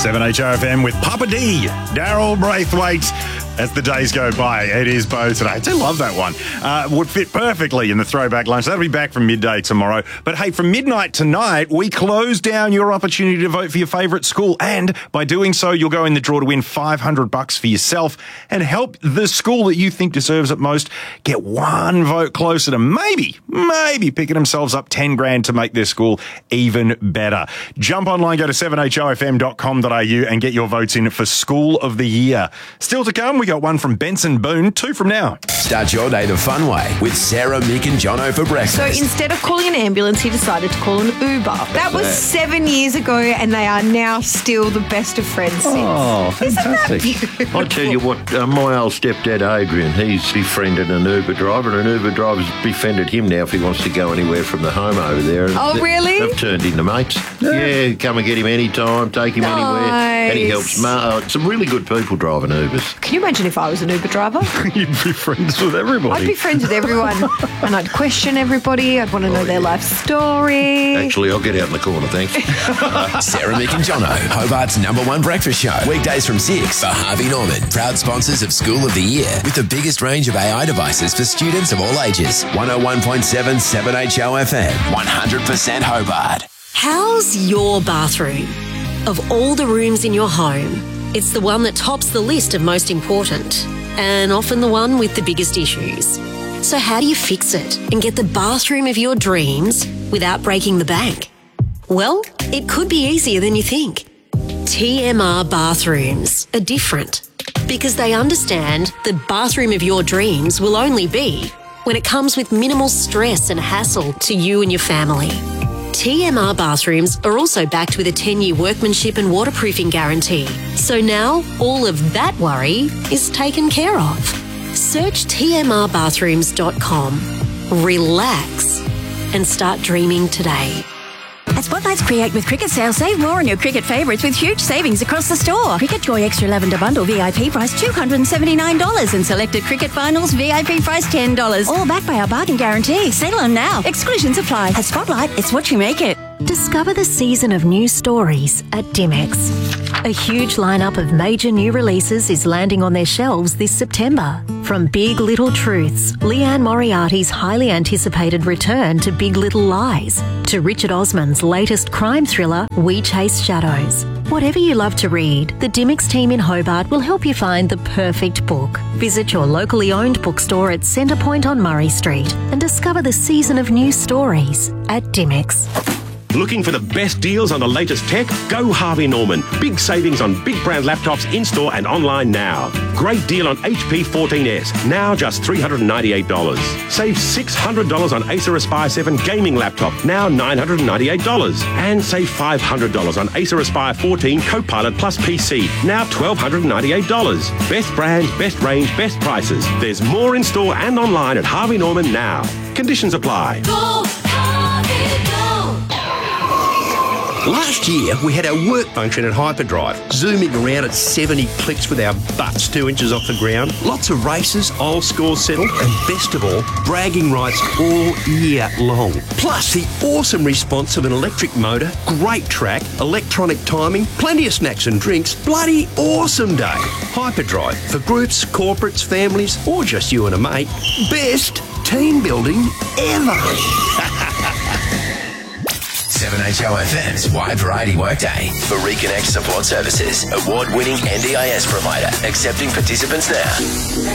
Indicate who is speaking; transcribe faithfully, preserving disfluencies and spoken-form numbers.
Speaker 1: seven H O F M with Papa D, Daryl Braithwaite. As the days go by, it is Bo today. I do love that one. Uh, would fit perfectly in the throwback lunch. That'll be back from midday tomorrow. But hey, from midnight tonight, we close down your opportunity to vote for your favourite school. And by doing so, you'll go in the draw to win five hundred bucks for yourself and help the school that you think deserves it most get one vote closer to maybe, maybe picking themselves up ten grand to make their school even better. Jump online, go to seven H O F M dot com dot A U and get your votes in for School of the Year. Still to come, we got one from Benson Boone, two from now.
Speaker 2: Start your day the fun way with Sarah, Mick and Jono for breakfast.
Speaker 3: So instead of calling an ambulance, he decided to call an Uber. That was seven years ago and they are now still the best of friends since.
Speaker 4: Oh, fantastic.
Speaker 3: Isn't that beautiful?
Speaker 4: I tell you what, uh, my old stepdad Adrian, he's befriended an Uber driver and an Uber driver's befriended him now if he wants to go anywhere from the home over there. And
Speaker 3: Oh,
Speaker 4: they-
Speaker 3: really?
Speaker 4: They've turned into mates. Yeah, come and get him anytime, take him anywhere. And he helps. Ma- uh, some really good people driving Ubers.
Speaker 3: Can you imagine if I was an Uber driver?
Speaker 1: You'd be friends with everybody.
Speaker 3: I'd be friends with everyone and I'd question everybody. I'd want to know their life story.
Speaker 4: Actually, I'll get out in the corner, thanks.
Speaker 2: Sarah, Mick and Jono, Hobart's number one breakfast show. Weekdays from six for Harvey Norman, proud sponsors of School of the Year with the biggest range of A I devices for students of all ages. one oh one point seven seven H O F M, one hundred percent Hobart.
Speaker 5: How's your bathroom? Of all the rooms in your home, it's the one that tops the list of most important and often the one with the biggest issues. So how do you fix it and get the bathroom of your dreams without breaking the bank? Well, it could be easier than you think. T M R Bathrooms are different because they understand the bathroom of your dreams will only be when it comes with minimal stress and hassle to you and your family. T M R Bathrooms are also backed with a ten-year workmanship and waterproofing guarantee. So now all of that worry is taken care of. Search T M R bathrooms dot com, relax, and start dreaming today.
Speaker 6: At Spotlight's Create with Cricket sale, save more on your cricket favourites with huge savings across the store. Cricket Joy Extra Lavender Bundle V I P price two hundred seventy-nine dollars and selected cricket finals V I P price ten dollars. All backed by our bargain guarantee. Sale on now. Exclusions apply. At Spotlight, it's what you make it.
Speaker 5: Discover the season of new stories at Dymocks. A huge lineup of major new releases is landing on their shelves this September. From Big Little Truths, Leanne Moriarty's highly anticipated return to Big Little Lies, to Richard Osman's latest crime thriller, We Chase Shadows. Whatever you love to read, the Dymocks team in Hobart will help you find the perfect book. Visit your locally owned bookstore at Centrepoint on Murray Street and discover the season of new stories at Dymocks.
Speaker 7: Looking for the best deals on the latest tech? Go Harvey Norman. Big savings on big brand laptops in-store and online now. Great deal on H P fourteen S, now just three hundred ninety-eight dollars. Save six hundred dollars on Acer Aspire seven gaming laptop, now nine hundred ninety-eight dollars. And save five hundred dollars on Acer Aspire fourteen Copilot Plus P C, now one thousand two hundred ninety-eight dollars. Best brands, best range, best prices. There's more in-store and online at Harvey Norman now. Conditions apply.
Speaker 8: Go, Harvey, go.
Speaker 9: Last year, we had our work function at Hyperdrive, zooming around at seventy clicks with our butts two inches off the ground. Lots of races, old scores settled, and best of all, bragging rights all year long. Plus, the awesome response of an electric motor, great track, electronic timing, plenty of snacks and drinks. Bloody awesome day. Hyperdrive, for groups, corporates, families, or just you and a mate. Best team building ever.
Speaker 2: seven H O F M's Wide Variety Workday. For Reconnect Support Services, award-winning N D I S provider, accepting participants now.